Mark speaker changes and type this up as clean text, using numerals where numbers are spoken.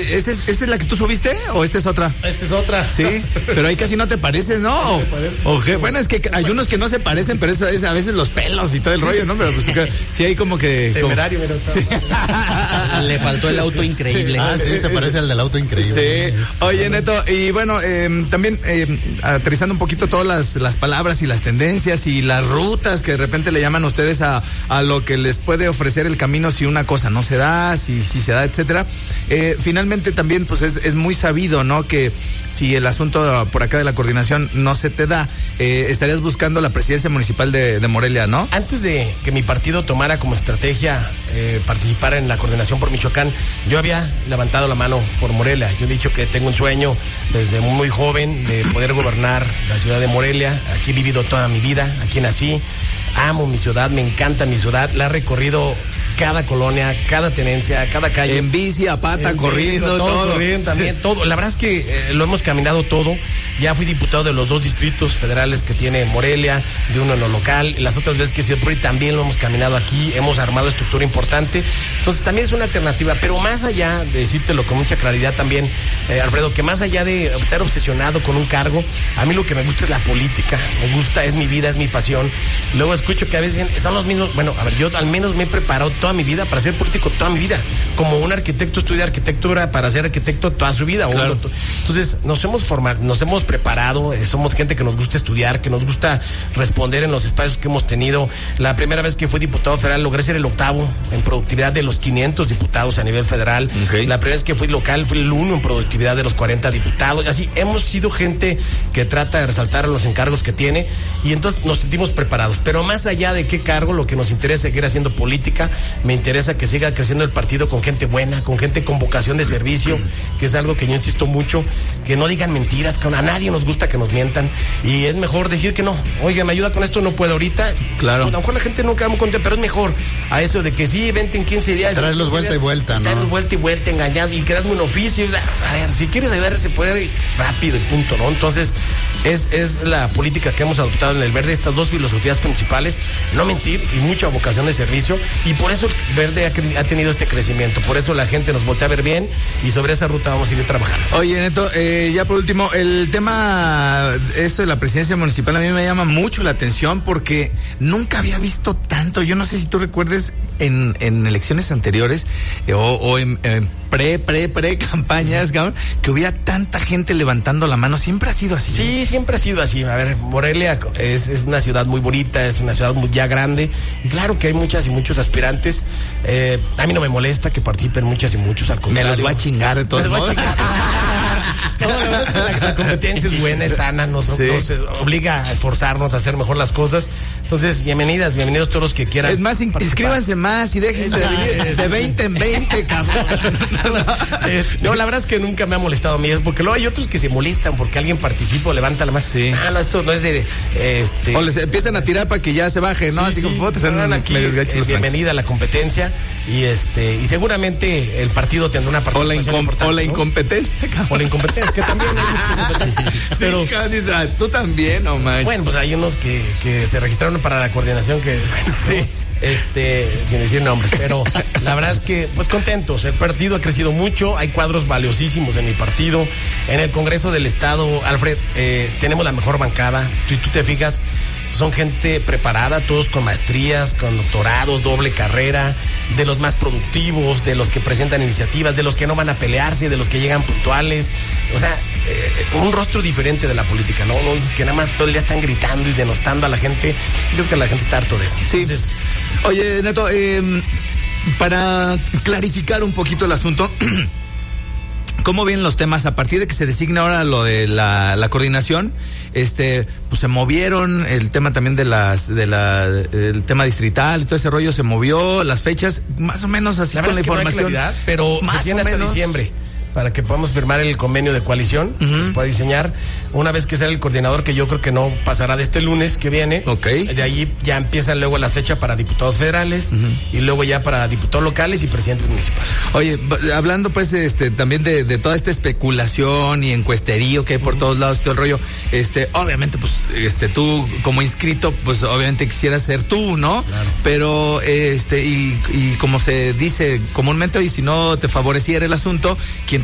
Speaker 1: ¿esta es la que tú subiste o esta es otra?
Speaker 2: Esta es otra.
Speaker 1: Sí, pero ahí casi no te pareces, ¿no? Bueno, es que hay unos que no se parecen, pero eso es a veces los pelos y todo el rollo, ¿no? Pero pues sí hay como que...
Speaker 2: Temerario, pero...
Speaker 1: Sí.
Speaker 3: Le faltó el auto increíble.
Speaker 4: Sí, se parece al del auto increíble.
Speaker 1: Sí. Oye, Neto, y bueno, también aterrizando un poquito todas las palabras y las tendencias y las rutas que de repente le llaman ustedes a lo que les puede ofrecer el camino si una cosa no se da, si se da, etcétera. Finalmente también pues es muy sabido, ¿no? Que si el asunto por acá de la coordinación no se te da, estarías buscando la presidencia municipal de Morelia, ¿no?
Speaker 2: Antes de que mi partido tomara como estrategia participar en la coordinación por Michoacán, yo había levantado la mano por Morelia. Yo he dicho que tengo un sueño desde muy joven de poder gobernar la ciudad de Morelia. Aquí he vivido toda mi vida, aquí nací, amo mi ciudad, me encanta mi ciudad, la he recorrido cada colonia, cada tenencia, cada calle.
Speaker 1: En bici, a pata, corriendo, todo.
Speaker 2: Corriendo también, todo. La verdad es que lo hemos caminado todo. Ya fui diputado de los 2 distritos federales que tiene Morelia, de uno en lo local. Las otras veces que he sido por ahí también lo hemos caminado aquí, hemos armado estructura importante. Entonces también es una alternativa, pero más allá de decírtelo con mucha claridad también, Alfredo, que más allá de estar obsesionado con un cargo, a mí lo que me gusta es la política, me gusta, es mi vida, es mi pasión. Luego escucho que a veces son los mismos, bueno, a ver, yo al menos me he preparado toda mi vida para ser político toda mi vida. Como un arquitecto estudia arquitectura para ser arquitecto toda su vida.
Speaker 1: Claro.
Speaker 2: Entonces nos hemos preparado, somos gente que nos gusta estudiar, que nos gusta responder en los espacios que hemos tenido. La primera vez que fui diputado federal logré ser el 8º en productividad de los 500 diputados a nivel federal.
Speaker 1: Okay.
Speaker 2: La primera vez que fui local fui el 1 en productividad de los 40 diputados. Así hemos sido gente que trata de resaltar los encargos que tiene y entonces nos sentimos preparados. Pero más allá de qué cargo, lo que nos interesa es seguir haciendo política. Me interesa que siga creciendo el partido con gente buena, con gente con vocación de servicio, que es algo que yo insisto mucho, que no digan mentiras, que a nadie nos gusta que nos mientan, y es mejor decir que no, oiga, me ayuda con esto, no puedo ahorita.
Speaker 1: Claro.
Speaker 2: Pues, a lo mejor la gente no queda muy contenta, pero es mejor a eso de que sí, vente en 15 días.
Speaker 4: Traerlos vuelta y vuelta, ¿no?
Speaker 2: Traerlos vuelta y vuelta, engañar, y quedas un oficio. A ver, si quieres ayudar, se puede rápido y punto, ¿no? Entonces, es la política que hemos adoptado en el Verde, estas 2 filosofías principales, no mentir y mucha vocación de servicio, y por eso el Verde ha tenido este crecimiento, por eso la gente nos voltea a ver bien, y sobre esa ruta vamos a ir trabajando.
Speaker 1: Oye, Neto, ya por último, el tema, esto de la presidencia municipal a mí me llama mucho la atención porque nunca había visto tanto. Yo no sé si tú recuerdes en elecciones anteriores o en pre-campañas, que hubiera tanta gente levantando la mano. Siempre ha sido así.
Speaker 2: Sí, siempre ha sido así. A ver, Morelia es una ciudad muy bonita, es una ciudad muy ya grande, y claro que hay muchas y muchos aspirantes. A mí no me molesta que participen muchas y muchos, al contrario.
Speaker 1: Me los va a chingar de todos modos.
Speaker 2: No, la verdad es que la competencia es buena, es sana, nos obliga a esforzarnos, a hacer mejor las cosas. Entonces, bienvenidos todos los que quieran.
Speaker 1: Es más, inscríbanse más y déjense de 20 en 20, cabrón.
Speaker 2: No, la verdad es que nunca me ha molestado a mí, porque luego hay otros que se molestan porque alguien participa o levanta la mano.
Speaker 1: Sí.
Speaker 2: No, esto no es de...
Speaker 1: O les empiezan a tirar para que ya se baje, ¿no?
Speaker 2: Sí,
Speaker 1: así como te
Speaker 2: salen aquí, bienvenida a la competencia, y seguramente el partido tendrá una participación importante,
Speaker 1: o la incompetencia, cabrón.
Speaker 2: O la incompetencia, que también hay mucha incompetencia.
Speaker 1: Pero sí, tú también, no manches.
Speaker 2: Bueno, pues hay unos que se registraron para la coordinación que, bueno, sí. Sin decir nombres, pero la verdad es que pues contentos, el partido ha crecido mucho, hay cuadros valiosísimos en mi partido, en el Congreso del Estado, Alfred, tenemos la mejor bancada, si tú te fijas, son gente preparada, todos con maestrías, con doctorados, doble carrera, de los más productivos, de los que presentan iniciativas, de los que no van a pelearse, de los que llegan puntuales, o sea, un rostro diferente de la política, ¿no? Que nada más todo el día están gritando y denostando a la gente. Yo creo que la gente está harto de eso.
Speaker 1: Sí. Entonces, oye, Neto, para clarificar un poquito el asunto, ¿cómo vienen los temas? A partir de que se designa ahora lo de la coordinación, pues se movieron, el tema también el tema distrital y todo ese rollo se movió, las fechas, más o menos así con la información.
Speaker 2: No hay claridad, pero
Speaker 1: más
Speaker 2: se tiene
Speaker 1: o
Speaker 2: hasta
Speaker 1: menos
Speaker 2: diciembre para que podamos firmar el convenio de coalición, que se pueda diseñar, una vez que sea el coordinador, que yo creo que no pasará de este lunes que viene.
Speaker 1: Okay.
Speaker 2: De ahí ya empiezan luego las fechas para diputados federales, y luego ya para diputados locales y presidentes municipales.
Speaker 1: Oye, hablando pues también de toda esta especulación y encuesterío que hay por todos lados, todo el rollo, obviamente pues tú como inscrito, pues obviamente quisieras ser tú, ¿no?
Speaker 2: Claro.
Speaker 1: Pero y como se dice comúnmente, y si no te favoreciera el asunto, quien te